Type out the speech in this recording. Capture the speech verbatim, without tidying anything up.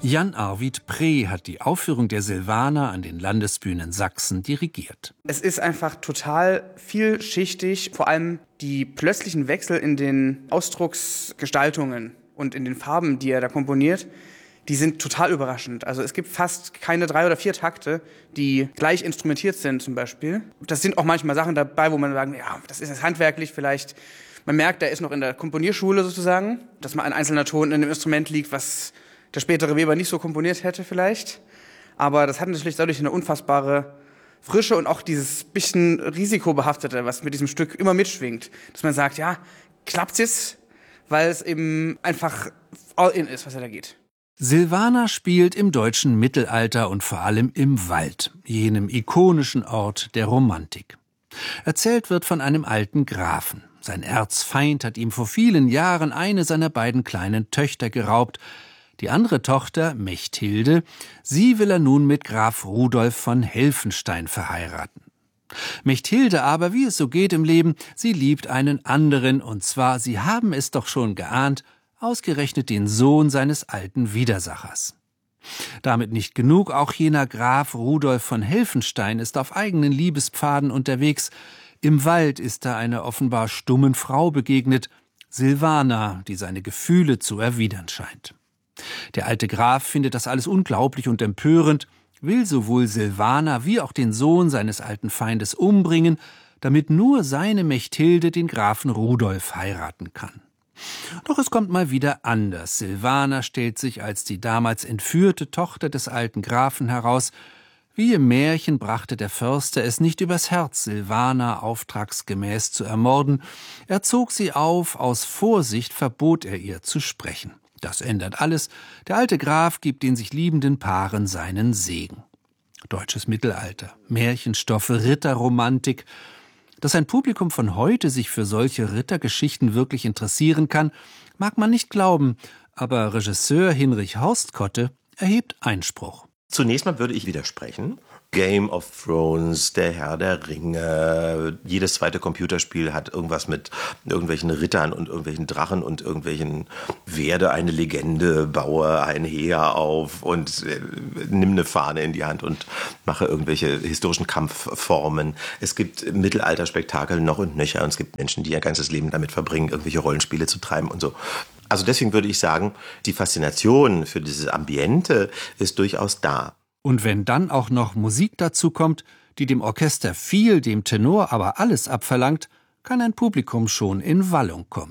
Jan Arvid Preh hat die Aufführung der Silvaner an den Landesbühnen Sachsen dirigiert. Es ist einfach total vielschichtig, vor allem die plötzlichen Wechsel in den Ausdrucksgestaltungen und in den Farben, die er da komponiert, die sind total überraschend. Also es gibt fast keine drei oder vier Takte, die gleich instrumentiert sind zum Beispiel. Das sind auch manchmal Sachen dabei, wo man sagt, ja, das ist jetzt handwerklich vielleicht. Man merkt, er ist noch in der Komponierschule sozusagen, dass mal ein einzelner Ton in einem Instrument liegt, was der spätere Weber nicht so komponiert hätte vielleicht. Aber das hat natürlich dadurch eine unfassbare Frische und auch dieses bisschen Risikobehaftete, was mit diesem Stück immer mitschwingt. Dass man sagt, ja, klappt's jetzt, weil es eben einfach all in ist, was er da geht. Silvaner spielt im deutschen Mittelalter und vor allem im Wald, jenem ikonischen Ort der Romantik. Erzählt wird von einem alten Grafen. Sein Erzfeind hat ihm vor vielen Jahren eine seiner beiden kleinen Töchter geraubt. Die andere Tochter, Mechthilde, sie will er nun mit Graf Rudolf von Helfenstein verheiraten. Mechthilde aber, wie es so geht im Leben, sie liebt einen anderen, und zwar, Sie haben es doch schon geahnt, ausgerechnet den Sohn seines alten Widersachers. Damit nicht genug, auch jener Graf Rudolf von Helfenstein ist auf eigenen Liebespfaden unterwegs. Im Wald ist er einer offenbar stummen Frau begegnet, Silvana, die seine Gefühle zu erwidern scheint. Der alte Graf findet das alles unglaublich und empörend, will sowohl Silvana wie auch den Sohn seines alten Feindes umbringen, damit nur seine Mechthilde den Grafen Rudolf heiraten kann. Doch es kommt mal wieder anders. Silvana stellt sich als die damals entführte Tochter des alten Grafen heraus. Wie im Märchen brachte der Förster es nicht übers Herz, Silvana auftragsgemäß zu ermorden. Er zog sie auf, aus Vorsicht verbot er ihr zu sprechen. Das ändert alles. Der alte Graf gibt den sich liebenden Paaren seinen Segen. Deutsches Mittelalter, Märchenstoffe, Ritterromantik. Dass ein Publikum von heute sich für solche Rittergeschichten wirklich interessieren kann, mag man nicht glauben, aber Regisseur Hinrich Horstkotte erhebt Einspruch. Zunächst mal würde ich widersprechen. Game of Thrones, der Herr der Ringe, jedes zweite Computerspiel hat irgendwas mit irgendwelchen Rittern und irgendwelchen Drachen und irgendwelchen werde eine Legende, baue ein Heer auf und äh, nimm eine Fahne in die Hand und mache irgendwelche historischen Kampfformen. Es gibt Mittelalterspektakel noch und nöcher und es gibt Menschen, die ihr ganzes Leben damit verbringen, irgendwelche Rollenspiele zu treiben und so. Also deswegen würde ich sagen, die Faszination für dieses Ambiente ist durchaus da. Und wenn dann auch noch Musik dazu kommt, die dem Orchester viel, dem Tenor aber alles abverlangt, kann ein Publikum schon in Wallung kommen.